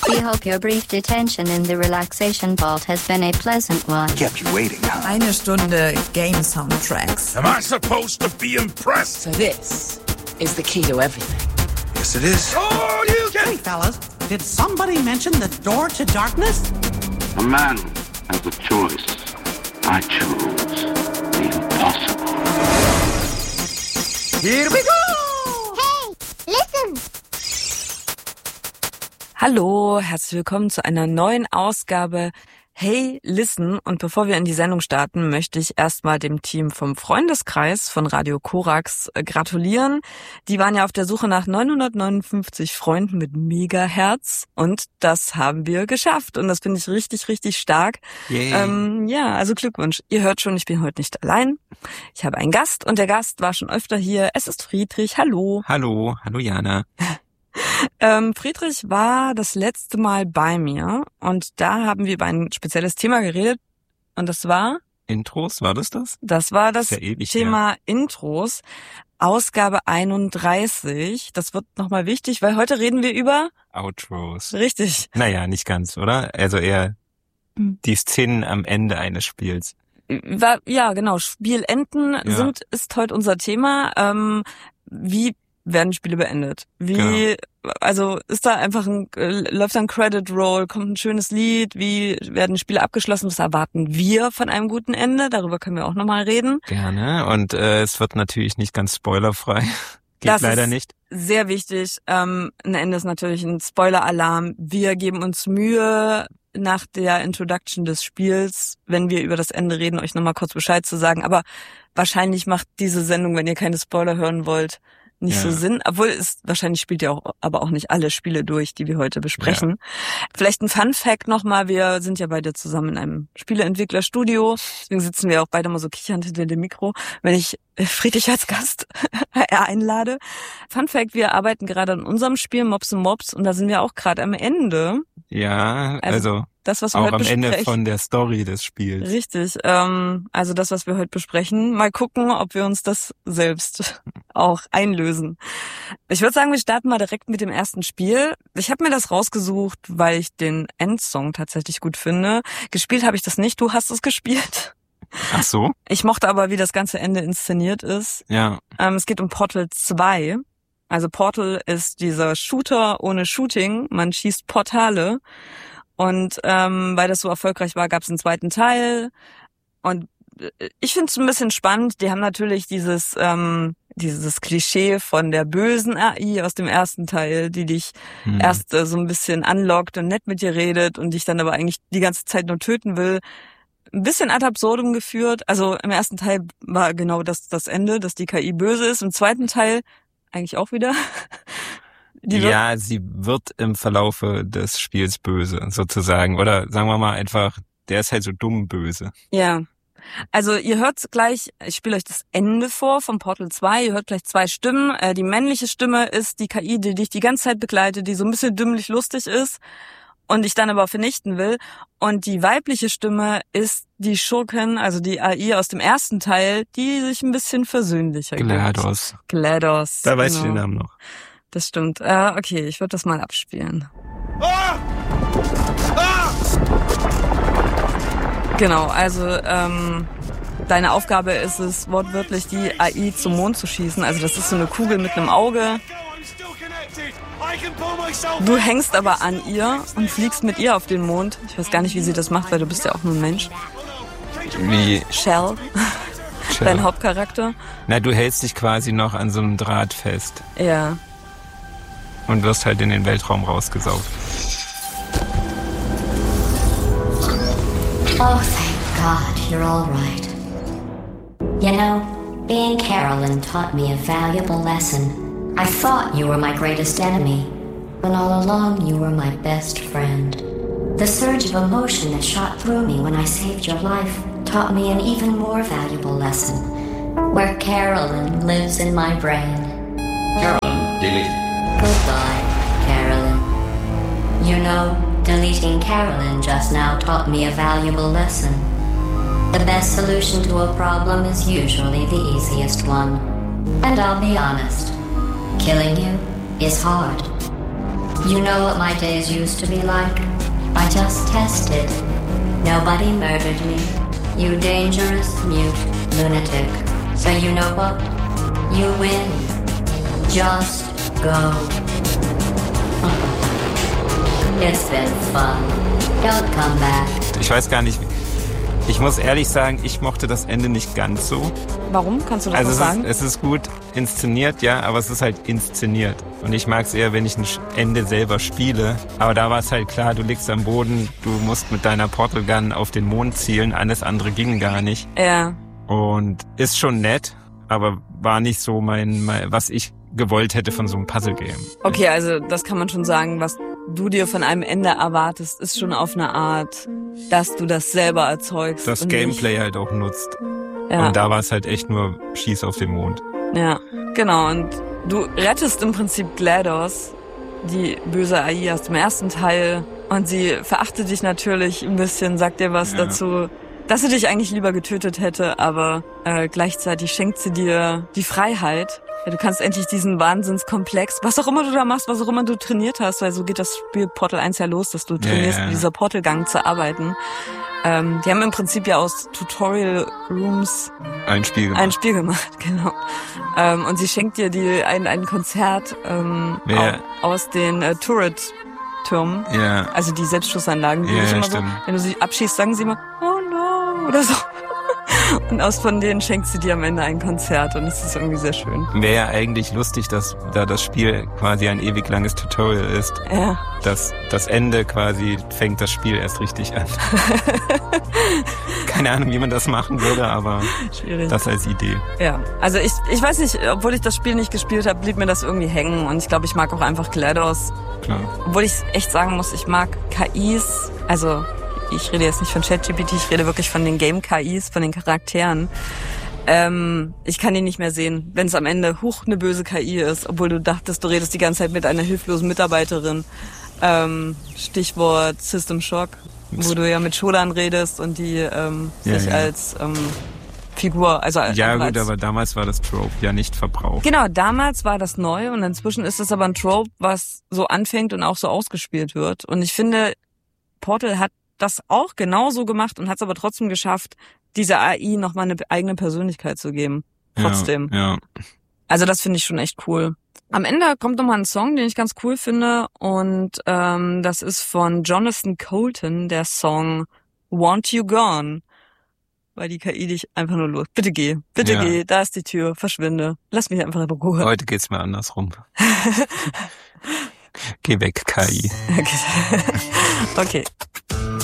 We hope your brief detention in the relaxation vault has been a pleasant one. Kept you waiting, huh? Eine Stunde Game Soundtracks. Am I supposed to be impressed? So this is the key to everything. Yes, it is. Oh, you can... Hey, fellas, did somebody mention the door to darkness? A man has a choice. I choose the impossible. Here we go! Hey, listen! Hallo, herzlich willkommen zu einer neuen Ausgabe Hey, Listen. Und bevor wir in die Sendung starten, möchte ich erstmal dem Team vom Freundeskreis von Radio Korax gratulieren. Die waren ja auf der Suche nach 959 Freunden mit Megahertz und das haben wir geschafft. Und das finde ich richtig, richtig stark. Ja, also Glückwunsch. Ihr hört schon, ich bin heute nicht allein. Ich habe einen Gast und der Gast war schon öfter hier. Es ist Friedrich. Hallo. Hallo Jana. Friedrich war das letzte Mal bei mir und da haben wir über ein spezielles Thema geredet und das war... Intros, war das? Das war das ja ewig, Thema ja. Intros, Ausgabe 31. Das wird nochmal wichtig, weil heute reden wir über... Outros. Richtig. Naja, nicht ganz, oder? Also eher die Szenen am Ende eines Spiels. Ja, genau. Spielenden ist heute unser Thema. Wie werden Spiele beendet? Also ist da einfach läuft da ein Credit Roll, kommt ein schönes Lied, wie werden Spiele abgeschlossen, was erwarten wir von einem guten Ende? Darüber können wir auch nochmal reden. Gerne, und es wird natürlich nicht ganz spoilerfrei. Geht das leider ist nicht. Sehr wichtig. Ein Ende ist natürlich ein Spoiler-Alarm. Wir geben uns Mühe, nach der Introduction des Spiels, wenn wir über das Ende reden, euch nochmal kurz Bescheid zu sagen. Aber wahrscheinlich macht diese Sendung, wenn ihr keine Spoiler hören wollt, nicht so Sinn, obwohl wahrscheinlich spielt ihr aber auch nicht alle Spiele durch, die wir heute besprechen. Ja. Vielleicht ein Fun-Fact nochmal, wir sind ja beide zusammen in einem Spieleentwicklerstudio, deswegen sitzen wir auch beide mal so kichernd hinter dem Mikro, wenn ich Friedrich als Gast einlade. Fun-Fact, wir arbeiten gerade an unserem Spiel Mobs & Mobs und da sind wir auch gerade am Ende. Ja, also das, was wir auch heute am besprechen. Ende von der Story des Spiels. Richtig, also das, was wir heute besprechen. Mal gucken, ob wir uns das selbst auch einlösen. Ich würde sagen, wir starten mal direkt mit dem ersten Spiel. Ich habe mir das rausgesucht, weil ich den Endsong tatsächlich gut finde. Gespielt habe ich das nicht, du hast es gespielt. Ach so? Ich mochte aber, wie das ganze Ende inszeniert ist. Ja. Es geht um Portal 2. Also Portal ist dieser Shooter ohne Shooting. Man schießt Portale. Und weil das so erfolgreich war, gab es einen zweiten Teil. Und ich finde es ein bisschen spannend. Die haben natürlich dieses Klischee von der bösen AI aus dem ersten Teil, die dich erst so ein bisschen anlockt und nett mit dir redet und dich dann aber eigentlich die ganze Zeit nur töten will. Ein bisschen ad absurdum geführt. Also im ersten Teil war genau das Ende, dass die KI böse ist. Im zweiten Teil eigentlich auch wieder. Sie wird im Verlaufe des Spiels böse, sozusagen. Oder sagen wir mal einfach, der ist halt so dumm böse. Ja. Also ihr hört gleich, ich spiele euch das Ende vor vom Portal 2, ihr hört gleich zwei Stimmen. Die männliche Stimme ist die KI, die dich die ganze Zeit begleitet, die so ein bisschen dümmlich lustig ist und dich dann aber vernichten will. Und die weibliche Stimme ist die Schurkin, also die AI aus dem ersten Teil, die sich ein bisschen versöhnlicher gibt. GLaDOS. Da weiß ich den Namen noch. Das stimmt. Okay, ich würde das mal abspielen. Ah! Ah! Genau, also deine Aufgabe ist es, wortwörtlich die AI zum Mond zu schießen. Also das ist so eine Kugel mit einem Auge. Du hängst aber an ihr und fliegst mit ihr auf den Mond. Ich weiß gar nicht, wie sie das macht, weil du bist ja auch nur ein Mensch. Wie? Shell. Dein Hauptcharakter. Na, du hältst dich quasi noch an so einem Draht fest. Ja. Und wirst halt in den Weltraum rausgesaugt. Oh, thank God, you're all right. You know, being Carolyn taught me a valuable lesson. I thought you were my greatest enemy, when all along you were my best friend. The surge of emotion that shot through me when I saved your life taught me an even more valuable lesson, where Carolyn lives in my brain. Carolyn, delete. Goodbye, Carolyn. You know, deleting Carolyn just now taught me a valuable lesson. The best solution to a problem is usually the easiest one. And I'll be honest, killing you is hard. You know what my days used to be like? I just tested. Nobody murdered me. You dangerous, mute lunatic. So you know what? You win. Just go. It's been fun. Don't come back. Ich weiß gar nicht, ich muss ehrlich sagen, ich mochte das Ende nicht ganz so. Warum? Kannst du das Also sagen? es ist gut inszeniert, ja, aber es ist halt inszeniert. Und ich mag es eher, wenn ich ein Ende selber spiele. Aber da war es halt klar, du liegst am Boden, du musst mit deiner Portal Gun auf den Mond zielen, alles andere ging gar nicht. Ja. Und ist schon nett, aber war nicht so mein was ich gewollt hätte von so einem Puzzle-Game. Okay, also das kann man schon sagen, was du dir von einem Ende erwartest, ist schon auf eine Art, dass du das selber erzeugst. Das und Gameplay nicht, halt auch nutzt. ja. Und da war es halt echt nur Schieß auf den Mond. Ja, genau. Und du rettest im Prinzip GLaDOS, die böse AI aus dem ersten Teil. Und sie verachtet dich natürlich ein bisschen, sagt dir was dazu, dass sie dich eigentlich lieber getötet hätte, aber gleichzeitig schenkt sie dir die Freiheit. Ja, du kannst endlich diesen Wahnsinnskomplex, was auch immer du da machst, was auch immer du trainiert hast, weil so geht das Spiel Portal 1 ja los, dass du trainierst, mit dieser Portalgang zu arbeiten. Die haben im Prinzip ja aus Tutorial Rooms ein Spiel gemacht, genau. Und sie schenkt dir ein Konzert aus den Turret-Türmen, also die Selbstschussanlagen, die immer so, wenn du sie abschießt, sagen sie immer, oh no, oder so. Und von denen schenkt sie dir am Ende ein Konzert und es ist irgendwie sehr schön. Wäre ja eigentlich lustig, dass da das Spiel quasi ein ewig langes Tutorial ist. Ja. Dass das Ende quasi fängt das Spiel erst richtig an. Keine Ahnung, wie man das machen würde, aber schwierig. Das als Idee. Ja, also ich weiß nicht, obwohl ich das Spiel nicht gespielt habe, blieb mir das irgendwie hängen und ich glaube, ich mag auch einfach GLaDOS. Klar. Obwohl ich echt sagen muss, ich mag KIs, also ich rede jetzt nicht von ChatGPT, ich rede wirklich von den Game-KIs, von den Charakteren. Ich kann die nicht mehr sehen, wenn es am Ende eine böse KI ist, obwohl du dachtest, du redest die ganze Zeit mit einer hilflosen Mitarbeiterin. Stichwort System Shock, wo du ja mit Shodan redest und die sich als Figur, also ja gut, aber damals war das Trope ja nicht verbraucht. Genau, damals war das neu und inzwischen ist es aber ein Trope, was so anfängt und auch so ausgespielt wird. Und ich finde, Portal hat das auch genauso gemacht und hat es aber trotzdem geschafft, dieser AI nochmal eine eigene Persönlichkeit zu geben. Trotzdem. Ja. Also das finde ich schon echt cool. Am Ende kommt nochmal ein Song, den ich ganz cool finde und das ist von Jonathan Coulton, der Song Want You Gone. Weil die KI dich einfach nur los. Bitte geh, da ist die Tür, verschwinde. Lass mich einfach in Ruhe. Heute geht's mir andersrum. Geh weg, KI. Okay.